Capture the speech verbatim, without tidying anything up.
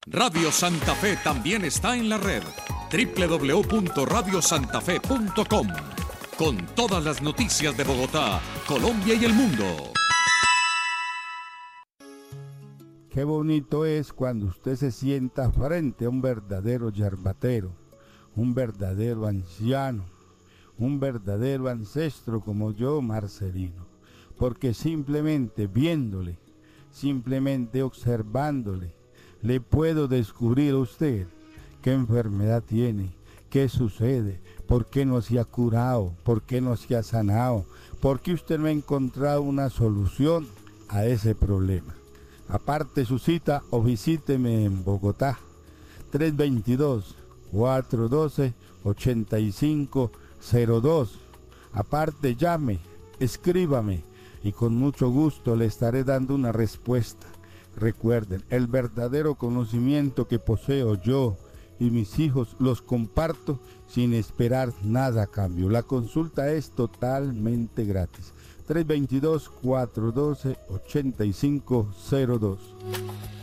Radio Santa Fe también está en la red, doble u doble u doble u punto radio santa fe punto com, con todas las noticias de Bogotá, Colombia y el mundo. Qué bonito es cuando usted se sienta frente a un verdadero yerbatero, un verdadero anciano, un verdadero ancestro como yo, Marcelino, porque simplemente viéndole, simplemente observándole, le puedo descubrir a usted qué enfermedad tiene, qué sucede, por qué no se ha curado, por qué no se ha sanado, por qué usted no ha encontrado una solución a ese problema. Aparte su cita o visíteme en Bogotá, tres dos dos, cuatro uno dos, ocho cinco cero dos. Aparte llame, escríbame y con mucho gusto le estaré dando una respuesta. Recuerden, el verdadero conocimiento que poseo yo y mis hijos los comparto sin esperar nada a cambio. La consulta es totalmente gratis. tres dos dos, cuatro uno dos, ocho cinco cero dos.